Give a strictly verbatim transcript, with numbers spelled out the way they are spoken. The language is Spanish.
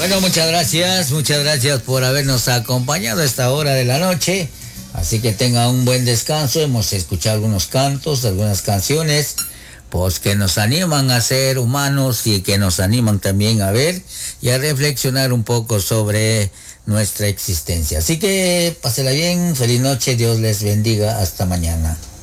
Bueno, muchas gracias, muchas gracias por habernos acompañado a esta hora de la noche. Así que tenga un buen descanso. Hemos escuchado algunos cantos, algunas canciones, pues que nos animan a ser humanos y que nos animan también a ver y a reflexionar un poco sobre nuestra existencia. Así que pásela bien, feliz noche, Dios les bendiga, hasta mañana.